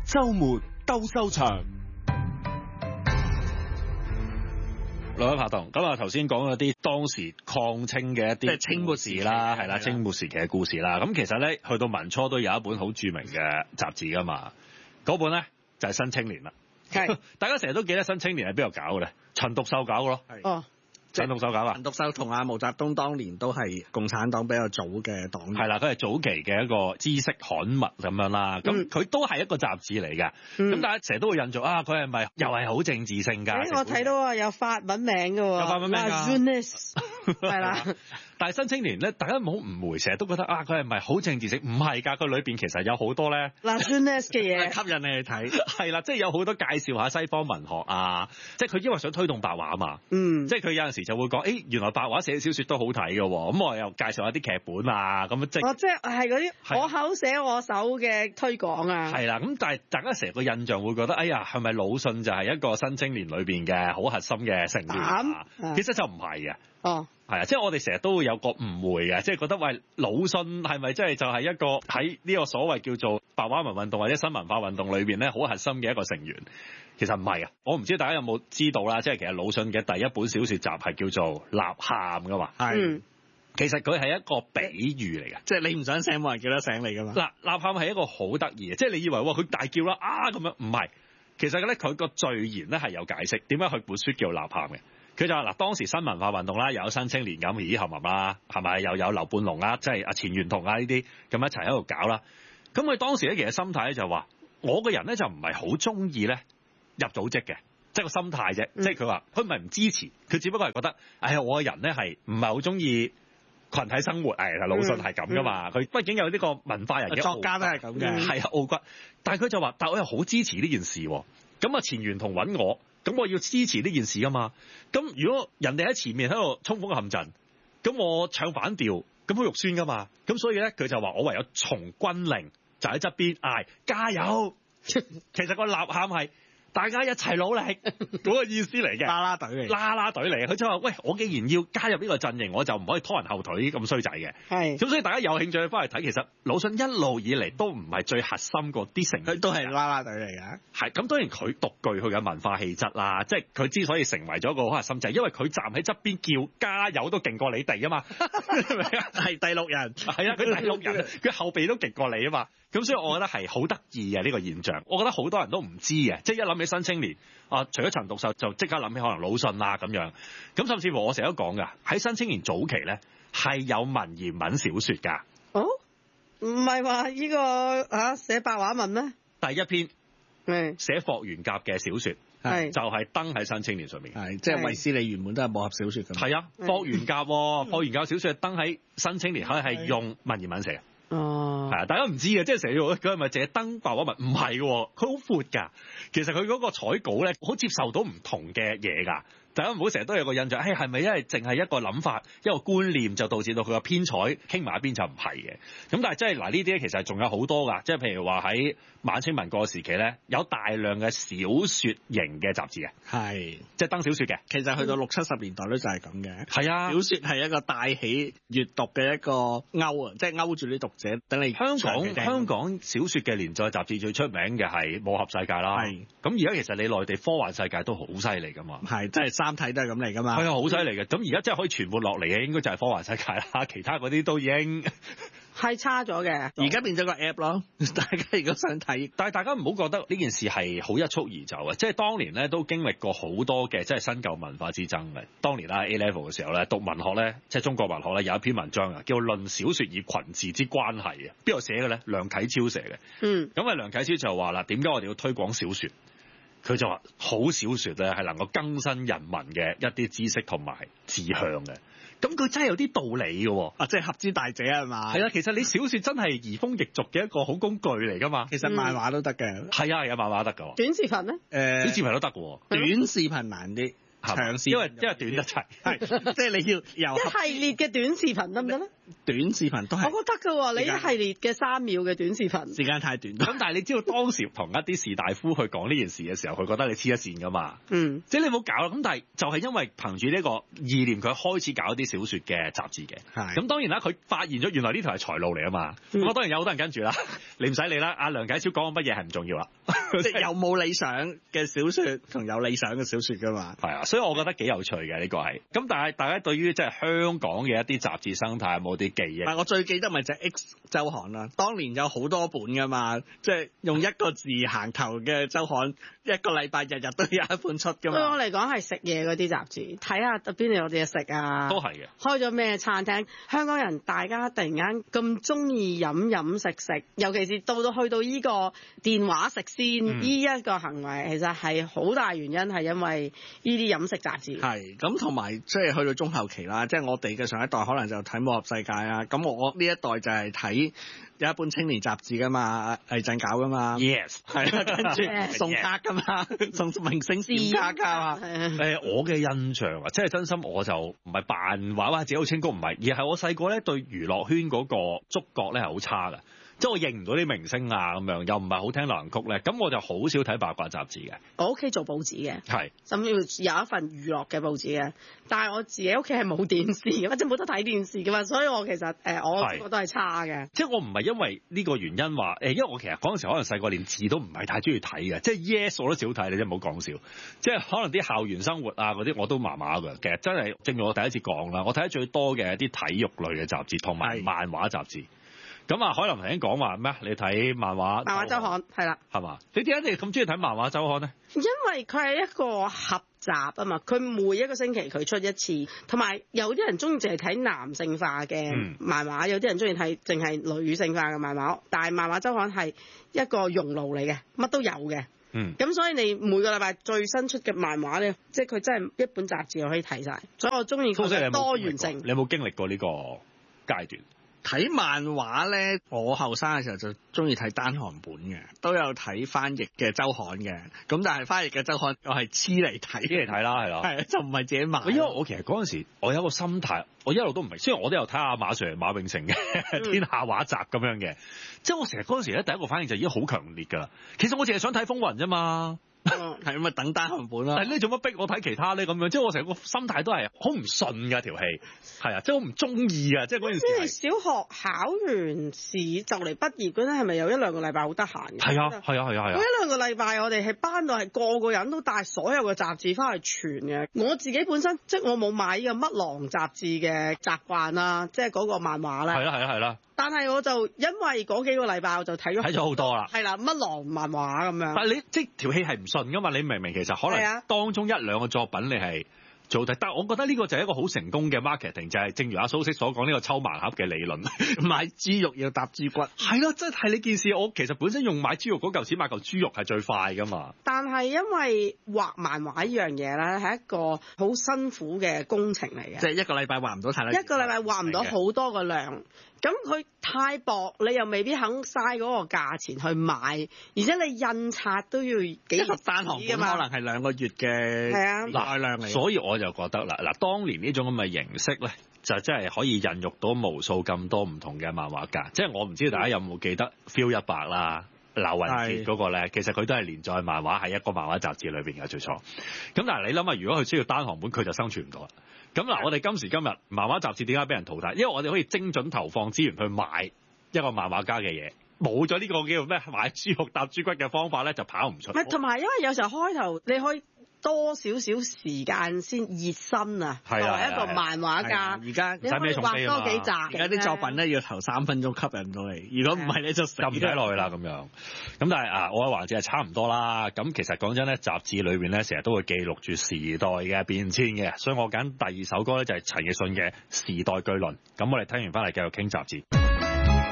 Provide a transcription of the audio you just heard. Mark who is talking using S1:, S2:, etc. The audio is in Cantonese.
S1: 周末鬥獸場。
S2: 兩位拍檔，咁啊頭先講嗰啲當時抗清嘅一啲清末時啦，係啦，清末時期嘅故事啦。咁其實咧，去到民初都有一本好著名嘅雜誌噶嘛，嗰本咧就係《新青年》啦。係，大家成日都記得《新青年》係邊度搞嘅咧？陳獨秀搞嘅咯。係。哦。陳獨秀搞啊！
S3: 陳獨秀同阿毛澤東當年都係共產黨比較早嘅黨員。
S2: 係啦，佢係早期嘅一個知識刊物咁樣啦。咁佢都係一個雜誌嚟嘅。咁大家成日都會印象啊，佢係咪又係好政治性㗎？
S4: 我睇到啊，有法文名嘅喎。
S2: 有法文名㗎。
S4: Jeunesse 係啦。
S2: 但係新青年咧，大家唔好誤會，成日都覺得啊，佢係咪好政治性？唔係㗎，佢裏邊其實有好多咧。
S4: Jeunesse 嘅嘢
S3: 吸引你去睇。
S2: 係啦，即係有好多介紹下西方文學啊，即係佢因為想推動白話啊嘛。即係佢有陣時就會講，原來白話寫小説都好睇嘅喎，咁我又介紹下啲劇本啊，咁即
S4: 係嗰啲我口寫我手嘅推廣啊。
S2: 係啦，咁但係大家成個印象會覺得，哎呀，係咪魯迅就係一個新青年裏邊嘅好核心嘅成員啊？其實就唔係嘅。哦。係啊，即係我哋成日都會有個誤會嘅，即係覺得喂，魯迅係咪即係就係一個喺呢個所謂叫做白話文運動或者新文化運動裏邊咧好核心嘅一個成員？其實唔係啊，我唔知大家有冇知道啦，即係其實魯迅嘅第一本小説集係叫做《吶喊》噶嘛。係。其實佢係一個比喻嚟嘅，
S3: 即係你唔想醒，冇人叫得醒你噶嘛。
S2: 嗱，吶喊係一個好得意嘅，即係你以為佢大叫啦啊咁樣，唔係。其實咧佢個序言咧係有解釋點解佢本書叫吶喊嘅。佢就話嗱，當時新文化運動啦，又有新青年咁咦冚冚啦，係咪又有劉半農啦，即係阿錢玄同啊呢啲咁一齊喺度搞啦。咁佢當時咧其實心態咧就話，我個人咧就唔係好中意咧入組織嘅，即係個心態啫。即係佢話佢唔係唔支持，佢只不過係覺得，哎呀，我個人咧係唔係好中意群體生活。魯迅係咁噶嘛，佢畢竟有呢個文化人嘅
S3: 作家都係咁嘅，
S2: 係啊傲骨。但係佢就話，但係我又好支持呢件事喎。咁啊錢玄同揾我。咁我要支持呢件事㗎嘛？咁如果人哋喺前面喺度衝鋒陷陣，咁我唱反調，咁好肉酸㗎嘛？咁所以咧，佢就話我唯有從軍令，就喺側邊嗌加油。其實個吶喊係大家一齊努力嗰個意思嚟嘅，
S3: 啦啦隊嚟，
S2: 啦啦隊嚟。佢就話：喂，我既然要加入呢個陣營，我就唔可以拖人後腿咁衰仔嘅。係。咁所以大家有興趣翻嚟睇，其實魯迅一路以嚟都唔係最核心嗰啲成員，
S3: 佢都係啦啦隊嚟嘅。
S2: 係。咁當然佢獨具佢嘅文化氣質啦，即係佢之所以成為咗一個好核心，就係因為佢站喺側邊叫加油都勁過你哋啊嘛。係咪啊？係第六人，係啊，佢第六人，佢後備都勁過你啊嘛。咁所以我覺得係好得意嘅呢個現象，我覺得好多人都唔知嘅，即係一諗起新青年啊，除咗陳獨秀就即刻諗起可能魯迅啦咁樣。咁甚至乎我成日都講㗎，喺新青年早期咧係有文言文小説㗎。
S4: 哦，唔係話呢個寫白話文咩？
S2: 第一篇寫霍元甲嘅小説係就係登喺新青年上面，
S3: 係即係衛斯理原本都係武俠小説咁。
S2: 係啊，霍元甲霍元甲小説登喺新青年，佢係用文言文寫嘅。哦，係啊，大家唔知嘅，即係成日佢係咪淨係登白話文？唔係嘅，佢好闊㗎。其實佢嗰個採稿咧，好接受到唔同嘅嘢㗎。大家唔好成日都有個印象，係咪因為淨係一個諗法、一個觀念就導致到佢個編採傾埋一邊就唔係嘅？咁但係即係嗱呢啲咧，其實仲有好多㗎。即係譬如話喺晚清民國時期咧，有大量嘅小説型嘅雜誌嘅，係即係登小説嘅。
S3: 其實去到60、70年代都就係咁嘅。
S2: 係啊，
S3: 小説係一個帶起閱讀嘅一個勾啊，即係勾住啲讀者。等你
S2: 香港小説嘅連載雜誌最出名嘅係《武俠世界》啦。係咁而家其實你內地科幻世界都好犀利㗎嘛。
S3: 係即係三體都係咁嚟㗎嘛。
S2: 係啊，好犀利嘅。咁而家即係可以傳播落嚟嘅，應該就係科幻世界啦。其他嗰啲都已經
S4: 係差咗嘅。
S3: 而家變咗個 app 咯，大家如果想睇，
S2: 但係大家唔好覺得呢件事係好一蹴而就啊！即係當年咧都經歷過好多嘅即係新舊文化之爭嘅。當年啦 A level 嘅時候咧，讀文學咧，即係中國文學咧有一篇文章啊，叫《論小説與群字之關係》啊。邊度寫嘅咧？梁啟超寫嘅。咁啊，梁啟超就話啦，點解我哋要推廣小説？佢就話好小説咧係能夠更新人民嘅一啲知識同埋志向嘅。咁佢真係有啲道理嘅喎。
S3: 即係合之大者係嘛？
S2: 係啊，其實你小説真係移風易俗嘅一個好工具嚟㗎嘛。
S3: 其實漫畫都得嘅。
S2: 係啊，漫畫得㗎。
S4: 短視頻咧？
S2: 短視頻都得嘅喎。
S3: 短視頻難啲。長視
S2: 因為短得齊，
S3: 係即係你要由
S4: 一系列嘅短視頻得唔得咧？
S3: 短視頻都係。
S4: 我覺得㗎喎，你一系列嘅3秒嘅短視頻，
S3: 時間太短。
S2: 咁但係你知道當時同一啲士大夫去講呢件事嘅時候，佢覺得你黐一線㗎嘛？即係你唔好搞啦。咁但係就係因為憑住呢個意念，佢開始搞一啲小説嘅雜誌嘅。咁當然啦，佢發現咗原來呢條係財路嚟啊嘛。咁我當然有好多人跟住啦。你唔使理啦。阿梁啟超講乜嘢係唔重要啦。
S3: 即係有冇理想嘅小説同有理想嘅小説㗎嘛。
S2: 係啊，所以我覺得幾有趣嘅呢個係。咁但係大家對於即係香港嘅一啲雜誌生態有冇啲記憶？
S3: 我最記得咪就係 X 週刊啦。當年有好多本㗎嘛，即係用一個字行頭嘅週刊，一個禮拜日日都有一本出㗎嘛。
S4: 對我嚟講係食嘢嗰啲雜誌，睇下邊度有啲嘢食啊。
S2: 都係嘅。開
S4: 咗咩餐廳？香港人大家突然間咁中意飲食，尤其是到去到依個電話食先依一個行為，其實係好大原因係因為依啲飲食雜誌。
S3: 係咁，同埋即係去到中後期啦，即係我哋嘅上一代可能就睇《武俠世界》啦。咁我呢一代就係睇有一本青年雜誌㗎嘛，魏震搞㗎嘛。
S2: Yes，
S3: 係啦，跟住送卡㗎嘛，送明星閃卡㗎嘛。
S2: 我嘅印象啊，即係真心我就唔係扮話或者好清高，唔係，而係我細個咧對娛樂圈嗰個觸覺咧係好差㗎。即係我認唔到啲明星啊咁樣，又唔係好聽流行曲咧，咁我就好少睇八卦雜誌嘅。
S4: 我屋企做報紙嘅，
S2: 係
S4: 甚至有一份娛樂嘅報紙嘅，但係我自己屋企係冇電視嘅，即係冇得睇電視嘅嘛，所以我其實我覺得係差嘅。
S2: 即係我唔係因為呢個原因話因為我其實嗰陣時可能細個連字都唔係太中意睇嘅，即係 Yes 我都少睇，你真係唔好講笑。即係可能啲校園生活啊嗰啲我都麻麻㗎。其實真係正如我第一次講啦，我睇得最多嘅一啲體育類嘅雜誌同埋漫畫雜誌。咁啊，海林頭先講話咩？你睇漫畫
S4: 週刊係啦，
S2: 係嘛？你點解你咁中意睇漫畫週刊呢？
S4: 因為佢係一個合集啊嘛，佢每一個星期佢出一次，同埋有啲人中意淨係睇男性化嘅漫畫，有啲人中意睇淨係女性化嘅漫畫。但係漫畫週刊係一個熔爐嚟嘅，乜都有嘅。咁所以你每個禮拜最新出嘅漫畫咧，即係佢真係一本雜誌可以睇晒，所以我中意佢嘅多元性。
S2: 你有冇經歷過呢個階段？
S3: 睇漫畫咧，我後生嘅時候就中意睇單行本嘅，都有睇翻譯嘅週刊嘅。咁但係翻譯嘅週刊我係黐嚟睇啦，係咯，係就唔係自己買。
S2: 因為我其實嗰陣時我有一個心態，我一路都唔明，雖然我都有睇下馬 Sir 馬榮成嘅《天下畫集》咁樣嘅，即係我成日嗰陣時咧第一個反應就已經好強烈㗎啦。其實我淨係想睇風雲啫嘛。
S3: 係咁啊，等單行本啦。
S2: 但係你做乜逼我睇其他咧？咁樣即係我成個心態都係好唔順㗎條氣，係啊，即係好唔中意啊！即係嗰陣時。
S4: 即係小學考完試就嚟畢業嗰陣，係咪有1-2個禮拜好得閒嘅？
S2: 係啊。嗰
S4: 1-2個禮拜，我哋係班度係個個人都帶所有嘅雜誌翻去傳嘅。我自己本身即係我冇買呢個乜狼雜誌嘅習慣啦，即係嗰個漫畫咧。
S2: 係啦。
S4: 但係我就因為嗰幾個禮拜我就睇咗
S2: 好多啦。
S4: 係啦，乜狼漫畫咁樣。
S2: 但係你即係條氣係唔順噶嘛？你明明其實可能當中1-2個作品你係做得，但係我覺得呢個就係一個好成功嘅 marketing， 就係正如阿蘇軾所講呢個抽盲盒嘅理論，
S3: 買豬肉要搭豬骨。
S2: 係咯，真係呢件事，我其實本身用買豬肉嗰嚿錢買嚿豬肉係最快噶嘛。但
S4: 係因為畫漫畫呢樣嘢咧係一個好辛苦嘅工程嚟嘅，
S3: 即係一個禮拜畫唔到太多，
S4: 一個禮拜畫唔到好多個量。咁佢太薄，你又未必肯嘥嗰個價錢去買，而且你印刷都要幾
S3: 一個單行本可能係2個月嘅大量嚟。
S2: 所以我就覺得啦，當年呢種咁嘅形式咧，就真係可以孕育到無數咁多唔同嘅漫畫家。即係我唔知大家有冇記得 Feel 100啦，劉雲傑嗰個咧，其實佢都係連載漫畫喺一個漫畫雜誌裏邊嘅最初。咁但係你諗下，如果佢需要單行本，佢就生存唔到啦。咁我哋今時今日漫畫雜誌點解俾人淘汰？因為我哋可以精準投放資源去買一個漫畫家嘅嘢，冇咗呢個叫咩買豬肉搭豬骨嘅方法咧，就跑唔出。
S4: 同埋因為有時候開頭你可以多少少時間先熱身啊，作為一個漫畫家。
S3: 而家
S4: 你可以畫多幾集。
S3: 而家啲作品咧要頭3分鐘吸引到你，如果唔係你就死唔
S2: 睇落去啦咁樣。咁但係我嘅環節係差唔多啦。咁其實講真咧，雜誌裏邊咧成日都會記錄住時代嘅變遷嘅，所以我揀第2首歌咧就係陳奕迅嘅《時代巨輪》。咁我哋聽完翻嚟繼續傾雜誌。